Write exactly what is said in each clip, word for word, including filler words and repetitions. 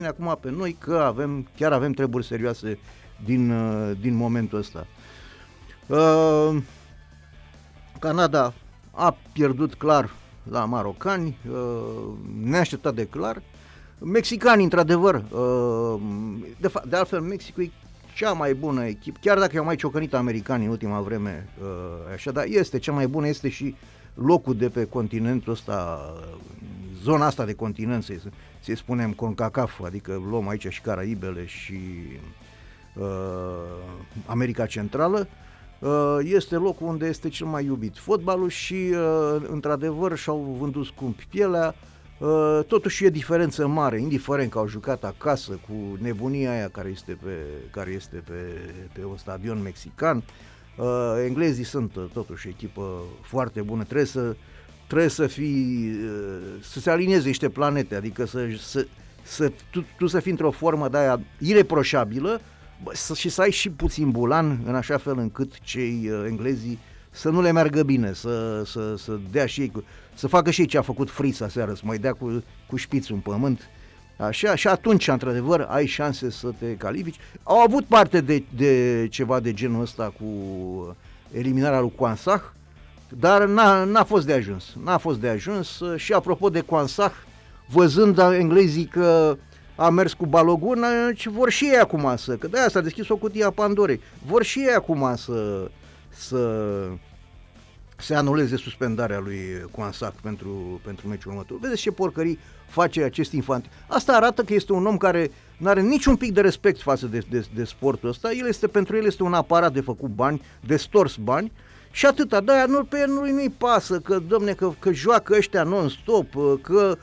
acum pe noi că avem, chiar avem treburi serioase din, din momentul ăsta. Uh, Canada a pierdut clar la marocani, uh, neașteptat de clar. Mexicanii, într-adevăr, uh, de, fa- de altfel Mexicul e cea mai bună echipă, chiar dacă i-au mai ciocănit americanii în ultima vreme, uh, așa, dar este cea mai bună, este și locul de pe continentul ăsta, zona asta de continent, să-i, să-i spunem CONCACAF, adică luăm aici și Caraibele și uh, America Centrală, uh, este locul unde este cel mai iubit fotbalul și uh, într-adevăr și-au vândut scump pielea. Uh, totuși e diferență mare, indiferent că au jucat acasă cu nebunia aia care este pe, care este pe, pe un stadion mexican. Uh, englezii sunt uh, totuși echipă foarte bună, trebuie să, trebuie să fii, uh, să se alinieze niște planete, adică să, să, să, tu, tu să fii într-o formă de aia ireproșabilă, bă, să, și să ai și puțin bulan, în așa fel încât cei uh, englezii să nu le meargă bine, să, să, să dea și ei, să facă și ei ce a făcut Fritz aseară, să mai dea cu, cu șpițul în pământ. Așa, și atunci, într-adevăr, ai șanse să te califici. Au avut parte de, de ceva de genul ăsta cu eliminarea lui Kwansah, dar n-a, n-a fost de ajuns. N-a fost de ajuns și apropo de Kwansah, văzând englezii că a mers cu Balogun, vor și ei acum să, că de-aia s-a deschis o cutie a Pandorei, vor și ei acum să, să se anuleze suspendarea lui Kwansah pentru, pentru meciul următor. Vedeți ce porcării face acest infant. Asta arată că este un om care nu are niciun pic de respect față de, de, de sportul ăsta. El este, pentru el este un aparat de făcut bani, de stors bani și atâta. De-aia nu, pe el nu, nu-i pasă că, domne, că, că joacă ăștia non-stop, că,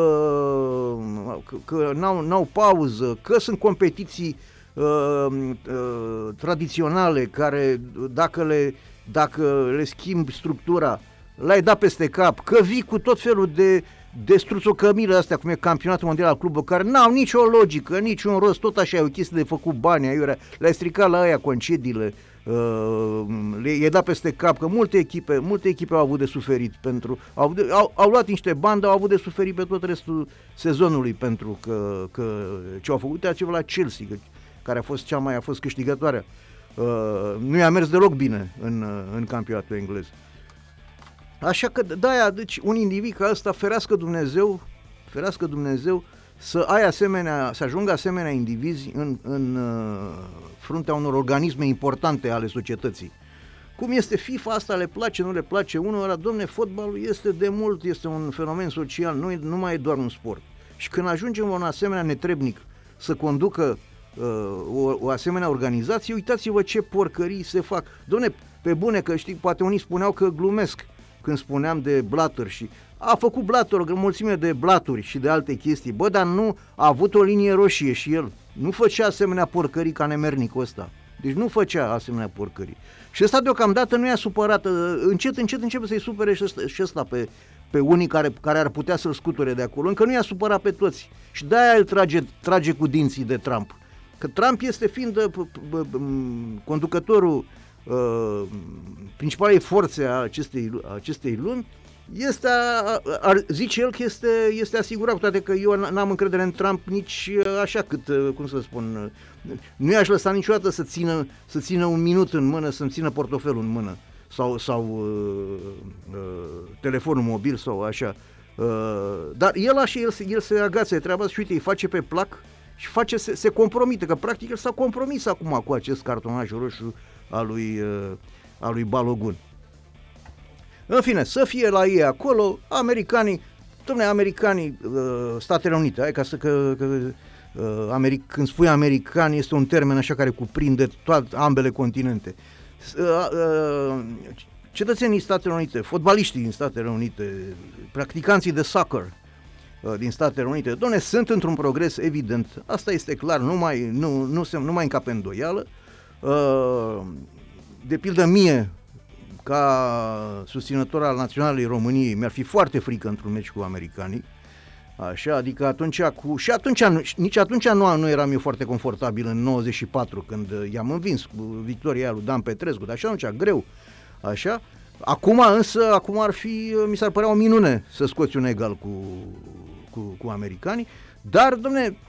uh, că, că n-au, n-au pauză, că sunt competiții uh, uh, tradiționale care dacă le dacă le schimbi structura, l-ai dat peste cap, că vii cu tot felul de, de struțocămile astea, cum e campionatul mondial al clubului, care n-au nicio logică, niciun rost, tot așa e o chestie de făcut bani, aiurea, le-ai stricat la aia concediile, uh, le-ai dat peste cap, că multe echipe, multe echipe au avut de suferit, pentru, au, de, au, au luat niște bani, dar au avut de suferit pe tot restul sezonului, pentru că, că ce au făcut altceva la Chelsea, că, care a fost cea mai a fost câștigătoarea. Uh, nu i-a mers deloc bine în, uh, în campionatul englez. Așa că de-aia, deci, un individ ca ăsta, ferească Dumnezeu, ferească Dumnezeu să ai asemenea, să ajungă asemenea indivizi în, în uh, fruntea unor organisme importante ale societății. Cum este FIFA, asta le place, nu le place unora, domne, fotbalul este de mult, este un fenomen social, nu, nu mai e doar un sport. Și când ajungem un asemenea netrebnic să conducă O, o asemenea organizație, uitați-vă ce porcării se fac. Doamne, pe bune, că știi, poate unii spuneau că glumesc când spuneam de Blatter și a făcut Blatter o mulțime de blaturi și de alte chestii, bă, dar nu a avut o linie roșie și el nu făcea asemenea porcării ca nemernicul ăsta. Deci nu făcea asemenea porcării. Și ăsta deocamdată nu i-a supărat, încet, încet începe să-i supere și ăsta, și ăsta pe, pe unii care, care ar putea să-l scuture de acolo, încă nu i-a supărat pe toți. Și de-aia îl trage, trage cu dinții de Trump. Că Trump este fiind uh, conducătorul uh, principalei forțe a acestei, a acestei lumi, este, a, a, zice el că este, este asigurat, cu toate că eu n-am încredere în Trump nici așa cât, cum să spun, nu i-aș lăsa niciodată să țină, să țină un minut în mână, să-mi țină portofelul în mână sau, sau uh, uh, telefonul mobil sau așa. Uh, dar el așa, el, el se agață de treaba și uite, îi face pe plac și face, se, se compromite, că practic el s-a compromis acum cu acest cartonaj roșu al lui, uh, al lui Balogun. În fine, să fie la ei acolo, americanii, dom'le, americanii, uh, Statele Unite, hai, ca să, că, că uh, Americ, când spui americani este un termen așa care cuprinde toate, ambele continente. Uh, uh, cetățenii Statelor Unite, fotbaliștii din Statele Unite, practicanții de soccer uh, din Statele Unite, dom'le, sunt într-un progres evident, asta este clar, nu mai, nu, nu, se, nu mai încape îndoială. Uh, de pildă mie, ca susținător al Naționalei României, mi-ar fi foarte frică într-un meci cu americanii, așa, adică atunci, cu, și atunci, nici atunci nu, nu eram eu foarte confortabil în nouăzeci și patru, când i-am învins cu victoria lui Dan Petrescu, dar și atunci, greu, așa, acum însă, acum ar fi, mi s-ar părea o minune să scoți un egal cu, cu, cu americanii, dar, dom'le,